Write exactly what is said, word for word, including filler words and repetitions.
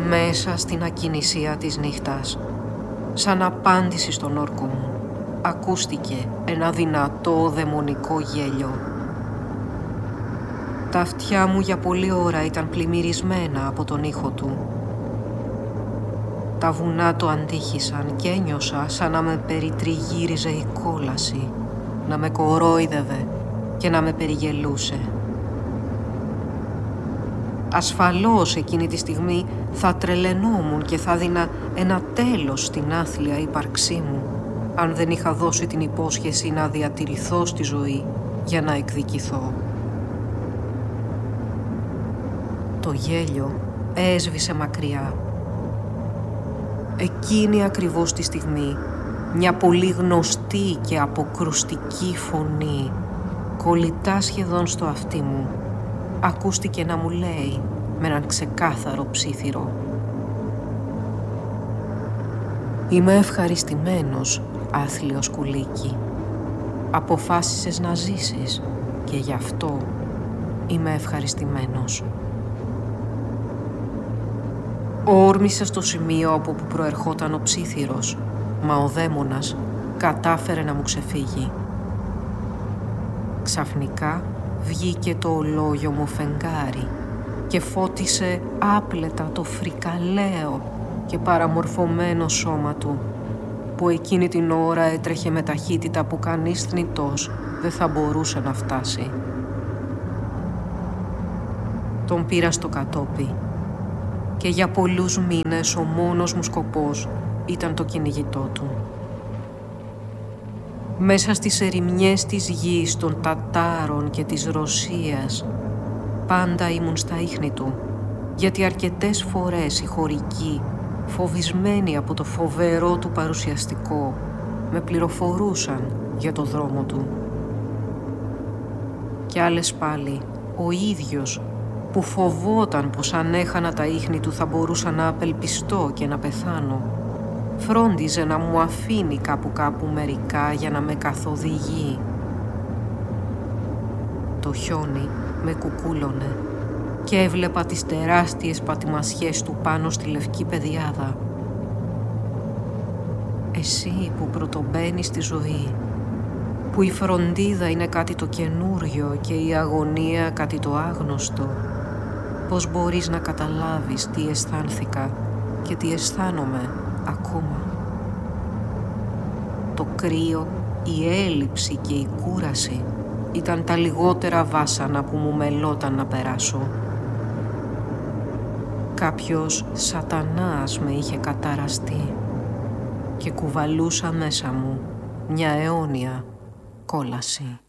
Μέσα στην ακινησία της νύχτας, σαν απάντηση στον όρκο μου, ακούστηκε ένα δυνατό δαιμονικό γέλιο. Τα αυτιά μου για πολλή ώρα ήταν πλημμυρισμένα από τον ήχο του. Τα βουνά το αντίχησαν και ένιωσα σαν να με περιτριγύριζε η κόλαση, να με κορόιδευε και να με περιγελούσε. Ασφαλώς εκείνη τη στιγμή θα τρελαινόμουν και θα δίνα ένα τέλος στην άθλια ύπαρξή μου, αν δεν είχα δώσει την υπόσχεση να διατηρηθώ στη ζωή για να εκδικηθώ. Το γέλιο έσβησε μακριά. Εκείνη ακριβώς τη στιγμή, μια πολύ γνωστή και αποκρουστική φωνή, κολλητά σχεδόν στο αυτί μου, ακούστηκε να μου λέει με έναν ξεκάθαρο ψίθυρο: «Είμαι ευχαριστημένος, άθλιο σκουλίκι. Αποφάσισες να ζήσεις και γι' αυτό είμαι ευχαριστημένος». Όρμησα στο σημείο από που προερχόταν ο ψίθυρος, μα ο δαίμονας κατάφερε να μου ξεφύγει. Ξαφνικά βγήκε το ολόγιο μου φεγγάρι και φώτισε άπλετα το φρικαλαίο και παραμορφωμένο σώμα του, που εκείνη την ώρα έτρεχε με ταχύτητα που κανείς θνητός δεν θα μπορούσε να φτάσει. Τον πήρα στο κατόπι και για πολλούς μήνες ο μόνος μου σκοπός ήταν το κυνηγητό του. Μέσα στις ερημιές της γης, των Τατάρων και της Ρωσίας, πάντα ήμουν στα ίχνη του, γιατί αρκετές φορές οι χωρικοί, φοβισμένοι από το φοβερό του παρουσιαστικό, με πληροφορούσαν για το δρόμο του. Κι άλλες πάλι, ο ίδιος, που φοβόταν πως αν έχανα τα ίχνη του θα μπορούσα να απελπιστώ και να πεθάνω, φρόντιζε να μου αφήνει κάπου κάπου μερικά για να με καθοδηγεί. Το χιόνι με κουκούλωνε και έβλεπα τις τεράστιες πατημασιές του πάνω στη λευκή πεδιάδα. Εσύ που πρωτομπαίνεις στη ζωή, που η φροντίδα είναι κάτι το καινούριο και η αγωνία κάτι το άγνωστο, πώς μπορείς να καταλάβεις τι αισθάνθηκα και τι αισθάνομαι ακόμα? Το κρύο, η έλλειψη και η κούραση ήταν τα λιγότερα βάσανα που μου μελόταν να περάσω. Κάποιος σατανάς με είχε καταραστεί και κουβαλούσα μέσα μου μια αιώνια κόλαση.